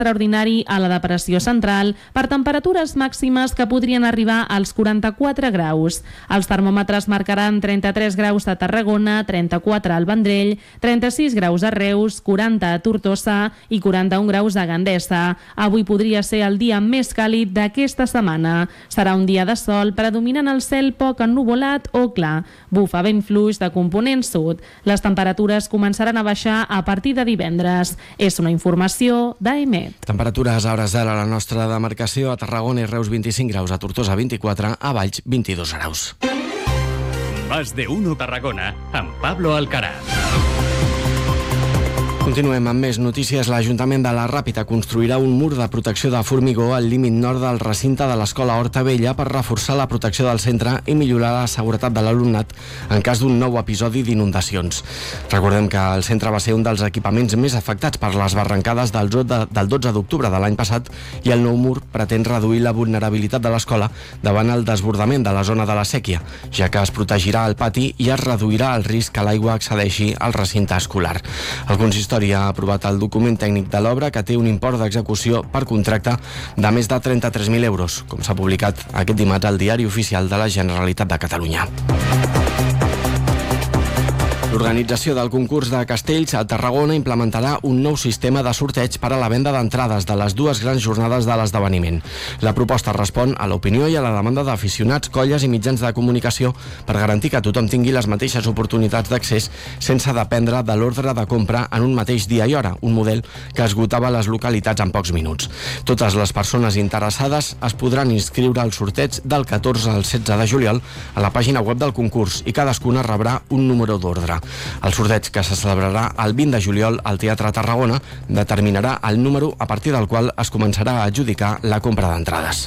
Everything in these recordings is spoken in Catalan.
extraordinari a la depressió central per temperatures màximes que podrien arribar als 44 graus. Els termòmetres marcaran 33 graus a Tarragona, 34 al Vendrell, 36 graus a Reus, 40 a Tortosa i 41 graus a Gandesa. Avui podria ser el dia més càlid d'aquesta setmana. Serà un dia de sol predominant el cel poc ennuvolat o clar. Bufa vent fluix de component sud. Les temperatures començaran a baixar a partir de divendres. És una informació d'AEMET. Temperatures a hores d'ara a la nostra demarcació: a Tarragona i Reus 25 graus, a Tortosa 24, a Valls 22 graus. Más de uno Tarragona, amb Pablo Alcaraz. Continuem amb més notícies. L'Ajuntament de la Ràpita construirà un mur de protecció de formigó al límit nord del recinte de l'Escola Horta Vella per reforçar la protecció del centre i millorar la seguretat de l'alumnat en cas d'un nou episodi d'inundacions. Recordem que el centre va ser un dels equipaments més afectats per les barrancades del 12 d'octubre de l'any passat i el nou mur pretén reduir la vulnerabilitat de l'escola davant el desbordament de la zona de la sèquia, ja que es protegirà el pati i es reduirà el risc que l'aigua accedeixi al recinte escolar. El consistori ha aprovat el document tècnic de l'obra, que té un import d'execució per contracte de més de 33.000 euros, com s'ha publicat aquest dimarts al Diari Oficial de la Generalitat de Catalunya. L'organització del concurs de castells a Tarragona implementarà un nou sistema de sorteig per a la venda d'entrades de les dues grans jornades de l'esdeveniment. La proposta respon a l'opinió i a la demanda d'aficionats, colles i mitjans de comunicació per garantir que tothom tingui les mateixes oportunitats d'accés sense dependre de l'ordre de compra en un mateix dia i hora, un model que esgotava les localitats en pocs minuts. Totes les persones interessades es podran inscriure al sorteig del 14 al 16 de juliol a la pàgina web del concurs i cadascuna rebrà un número d'ordre. El sorteig, que se celebrarà el 20 de juliol al Teatre Tarragona, determinarà el número a partir del qual es començarà a adjudicar la compra d'entrades.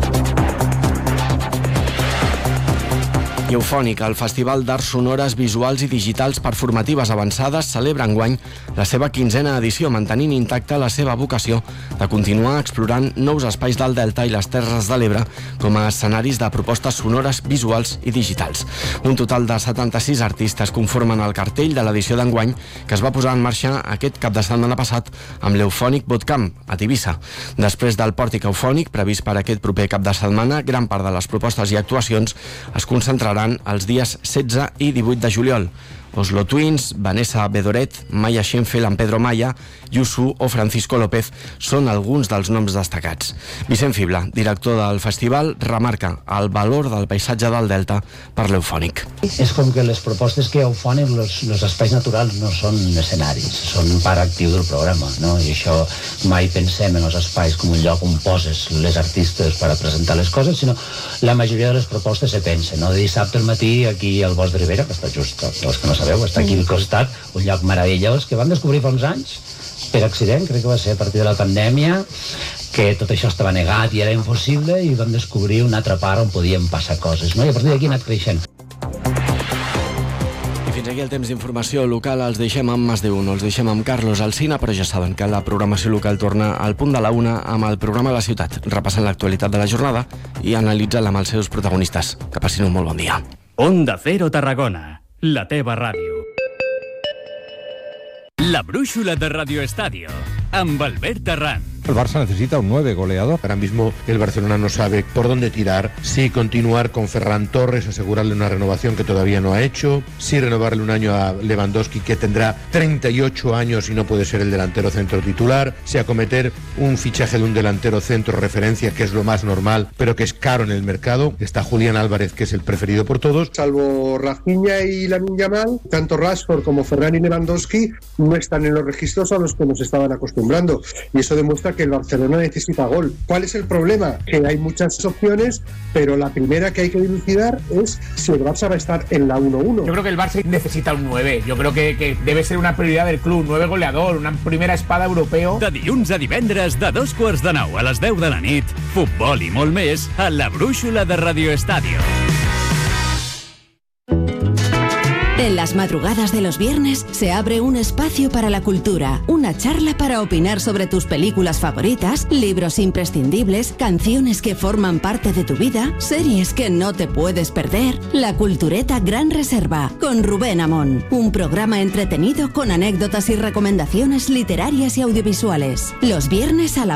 I Eufònic, el Festival d'Arts Sonores, Visuals i Digitals Performatives Avançades, celebra enguany la seva 15a edició, mantenint intacta la seva vocació de continuar explorant nous espais del Delta i les Terres de l'Ebre com a escenaris de propostes sonores, visuals i digitals. Un total de 76 artistes conformen el cartell de l'edició d'enguany, que es va posar en marxa aquest cap de setmana passat amb l'Eufònic Bootcamp a Tivissa. Després del pòrtic eufònic previst per aquest proper cap de setmana, gran part de les propostes i actuacions es concentraran els dies 16 i 18 de juliol. Oslo Twins, Vanessa Bedoret, Maya Schenfeld amb Pedro Maya, Yusu o Francisco López són alguns dels noms destacats. Vicent Fibla, director del festival, remarca el valor del paisatge del Delta per l'Eufònic. És com que les propostes que Eufònic, els espais naturals no són escenaris, són part actiu del programa, no? I això mai pensem en els espais com un lloc on poses les artistes per a presentar les coses, sinó la majoria de les propostes se pensen, no? De dissabte al matí aquí al Bosc de Ribera, que està just, els que no sabeu, està aquí al costat, un lloc meravellós que vam descobrir fa uns anys per accident, crec que va ser a partir de la pandèmia, que tot això estava negat i era impossible, i vam descobrir una altra part on podien passar coses, no? I a partir d'aquí ha anat creixent. I fins aquí el temps d'informació local. Els deixem amb Más de Uno, els deixem amb Carlos Alsina, però ja saben que la programació local torna al punt de la 1 amb el programa La Ciutat, repassant l'actualitat de la jornada i analitzant-la amb els seus protagonistes. Que passin un molt bon dia. Onda Cero Tarragona, la teva ràdio. La brúixola de Radio Estadio, amb Albert Terrán. El Barça necesita un 9 goleador. Ahora mismo el Barcelona no sabe por dónde tirar, si continuar con Ferran Torres, asegurarle una renovación que todavía no ha hecho, si renovarle un año a Lewandowski, que tendrá 38 años y no puede ser el delantero centro titular, si acometer un fichaje de un delantero centro referencia, que es lo más normal, pero que es caro en el mercado. Está Julián Álvarez, que es el preferido por todos. Salvo Rafinha y Lamine Yamal, tanto Rashford como Ferran y Lewandowski no están en los registros a los que nos estaban acostumbrando, y eso demuestra que el Barcelona necesita gol. ¿Cuál es el problema? Que hay muchas opciones, pero la primera que hay que dilucidar es si el Barça va a estar en la 1-1. Yo creo que el Barça necesita un 9. Yo creo que debe ser una prioridad del club. 9 goleador, una primera espada europeo. De dilluns a divendres, de 2:45 a les 10 de la nit, futbol i molt més a la brúixola de Radio Estadio. En las madrugadas de los viernes se abre un espacio para la cultura, una charla para opinar sobre tus películas favoritas, libros imprescindibles, canciones que forman parte de tu vida, series que no te puedes perder. La Cultureta Gran Reserva, con Rubén Amón. Un programa entretenido con anécdotas y recomendaciones literarias y audiovisuales. Los viernes a la